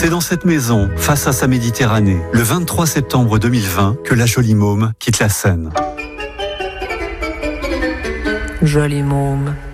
C'est dans cette maison, face à sa Méditerranée, le 23 septembre 2020, que la Jolie Môme quitte la scène. Jolie Môme.